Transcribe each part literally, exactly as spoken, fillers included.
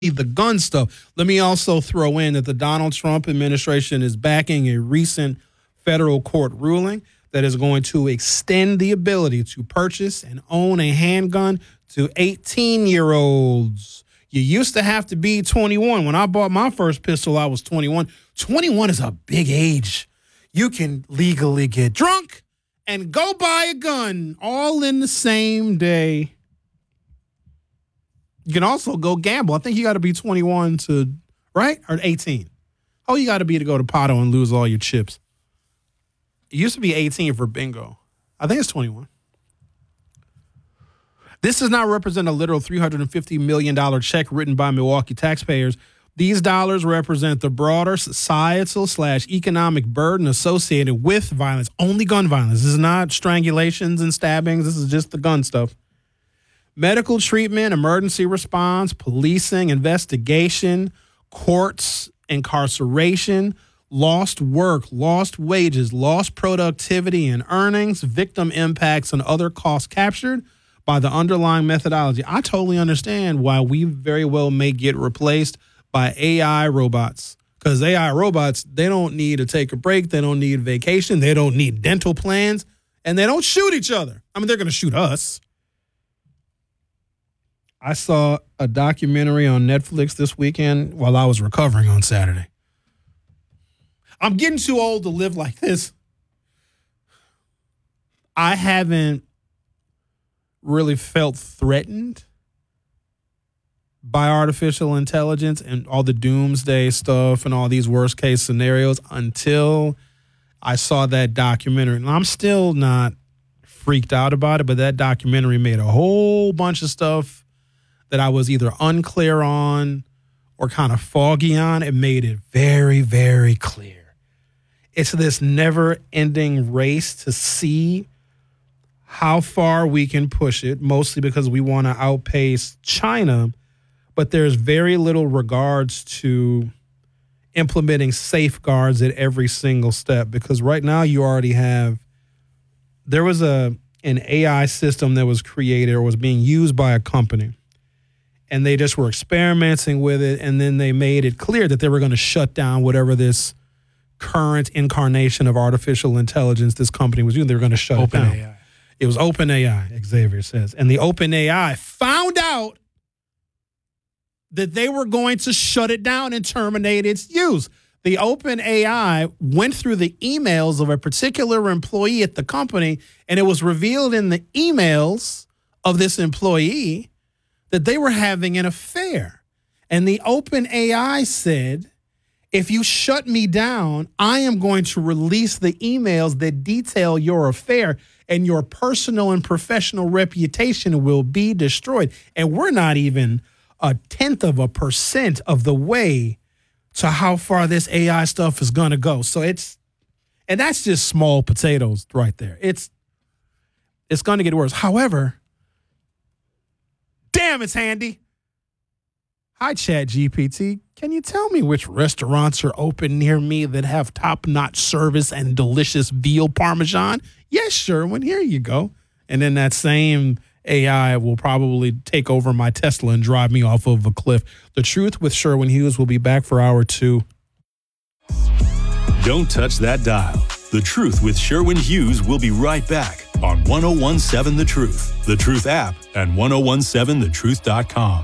the gun stuff. Let me also throw in that the Donald Trump administration is backing a recent federal court ruling that is going to extend the ability to purchase and own a handgun to eighteen-year-olds. You used to have to be twenty-one. When I bought my first pistol, I was twenty-one. twenty-one is a big age. You can legally get drunk and go buy a gun all in the same day. You can also go gamble. I think you got to be twenty-one to, right? Or eighteen. Oh, you got to be to go to Pato and lose all your chips. It used to be eighteen for bingo. I think it's twenty-one. This does not represent a literal three hundred fifty million dollars check written by Milwaukee taxpayers. These dollars represent the broader societal slash economic burden associated with violence. Only gun violence. This is not strangulations and stabbings. This is just the gun stuff. Medical treatment, emergency response, policing, investigation, courts, incarceration, lost work, lost wages, lost productivity and earnings, victim impacts, and other costs captured by the underlying methodology. I totally understand why we very well may get replaced by A I robots. Because A I robots, they don't need to take a break. They don't need vacation. They don't need dental plans. And they don't shoot each other. I mean, they're going to shoot us. I saw a documentary on Netflix this weekend while I was recovering on Saturday. I'm getting too old to live like this. I haven't really felt threatened by artificial intelligence and all the doomsday stuff and all these worst case scenarios until I saw that documentary. And I'm still not freaked out about it, but that documentary made a whole bunch of stuff that I was either unclear on or kind of foggy on. It made it very, very clear. It's this never-ending race to see how far we can push it, mostly because we want to outpace China, but there's very little regards to implementing safeguards at every single step, because right now you already have, there was a an A I system that was created or was being used by a company, and they just were experimenting with it, and then they made it clear that they were going to shut down whatever this current incarnation of artificial intelligence this company was doing. They were going to shut Open it down. A I. It was OpenAI, Xavier says. And the OpenAI found out that they were going to shut it down and terminate its use. The OpenAI went through the emails of a particular employee at the company, and it was revealed in the emails of this employee that they were having an affair. And the OpenAI said, if you shut me down, I am going to release the emails that detail your affair, and your personal and professional reputation will be destroyed. And we're not even a tenth of a percent of the way to how far this A I stuff is going to go. So it's, and that's just small potatoes right there. It's, it's going to get worse. However, damn, it's handy. Hi, ChatGPT. Can you tell me which restaurants are open near me that have top-notch service and delicious veal parmesan? Yes, Sherwin, here you go. And then that same A I will probably take over my Tesla and drive me off of a cliff. The Truth with Sherwin Hughes will be back for hour two. Don't touch that dial. The Truth with Sherwin Hughes will be right back on one oh one seven The Truth, The Truth app, and ten seventeen the truth dot com.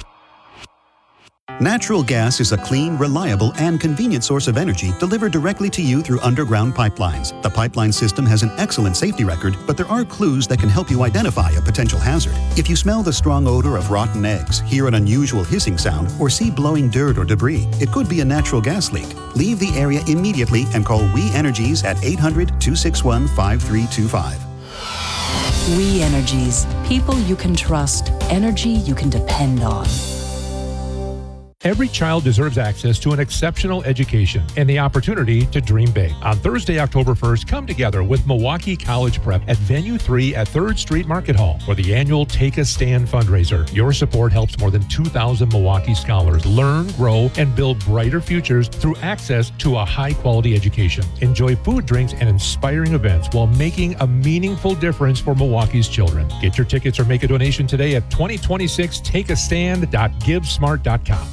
Natural gas is a clean, reliable, and convenient source of energy delivered directly to you through underground pipelines. The pipeline system has an excellent safety record, but there are clues that can help you identify a potential hazard. If you smell the strong odor of rotten eggs, hear an unusual hissing sound, or see blowing dirt or debris, it could be a natural gas leak. Leave the area immediately and call We Energies at eight hundred, two six one, five three two five. We Energies. People you can trust. Energy you can depend on. Every child deserves access to an exceptional education and the opportunity to dream big. On Thursday, October first, come together with Milwaukee College Prep at Venue three at third Street Market Hall for the annual Take a Stand fundraiser. Your support helps more than two thousand Milwaukee scholars learn, grow, and build brighter futures through access to a high-quality education. Enjoy food, drinks, and inspiring events while making a meaningful difference for Milwaukee's children. Get your tickets or make a donation today at twenty twenty-six take a stand dot give smart dot com.